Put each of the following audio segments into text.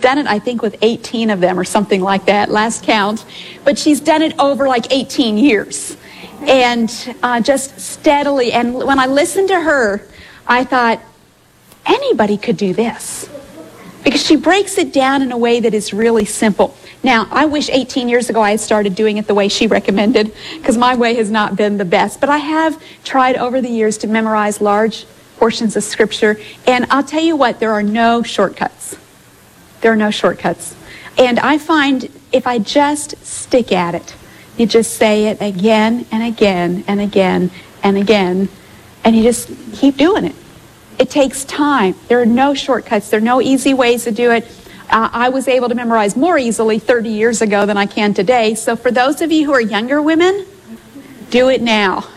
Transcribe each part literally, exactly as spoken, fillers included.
done it, I think, with eighteen of them or something like that, last count. But she's done it over like eighteen years. And uh, just steadily. And when I listened to her, I thought, anybody could do this. Because she breaks it down in a way that is really simple. Now, I wish eighteen years ago I had started doing it the way she recommended, because my way has not been the best. But I have tried over the years to memorize large portions of Scripture. And I'll tell you what, there are no shortcuts. There are no shortcuts. And I find if I just stick at it, you just say it again and again and again and again, and you just keep doing it. It takes time. There are no shortcuts. There are no easy ways to do it. Uh, I was able to memorize more easily thirty years ago than I can today. So for those of you who are younger women, do it now.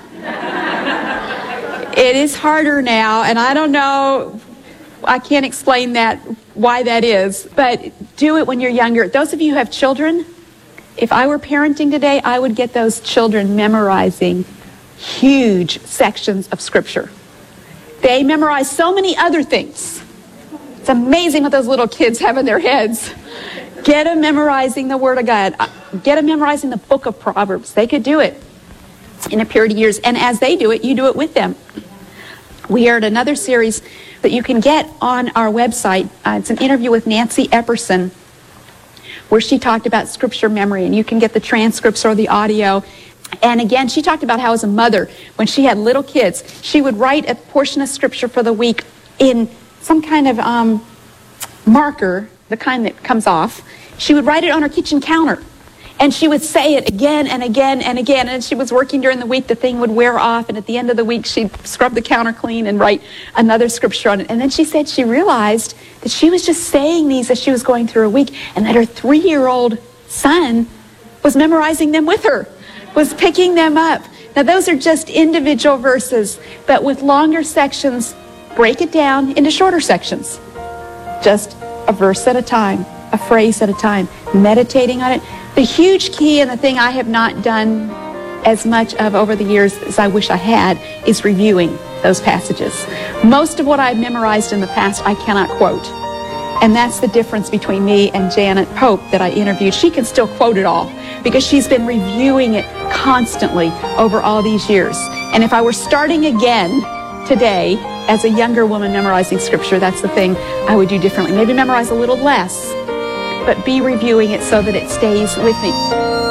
It is harder now, and I don't know, I can't explain that, why that is, but do it when you're younger. Those of you who have children, if I were parenting today, I would get those children memorizing huge sections of Scripture. They memorize so many other things. It's amazing what those little kids have in their heads. Get them memorizing the Word of God. Get them memorizing the book of Proverbs. They could do it in a period of years. And as they do it, you do it with them. We are at another series that you can get on our website. Uh, it's an interview with Nancy Epperson, where she talked about Scripture memory. And you can get the transcripts or the audio. And again, she talked about how as a mother, when she had little kids, she would write a portion of Scripture for the week in some kind of um, marker, the kind that comes off. She would write it on her kitchen counter. And she would say it again and again and again. And as she was working during the week, the thing would wear off. And at the end of the week, she'd scrub the counter clean and write another Scripture on it. And then she said she realized that she was just saying these as she was going through her week, and that her three-year-old son was memorizing them with her, was picking them up. Now, those are just individual verses, but with longer sections, break it down into shorter sections. Just a verse at a time, a phrase at a time, meditating on it. The huge key, and the thing I have not done as much of over the years as I wish I had, is reviewing those passages. Most of what I've memorized in the past, I cannot quote. And that's the difference between me and Janet Pope that I interviewed. She can still quote it all because she's been reviewing it constantly over all these years. And if I were starting again today as a younger woman memorizing Scripture, that's the thing I would do differently. Maybe memorize a little less, but be reviewing it so that it stays with me.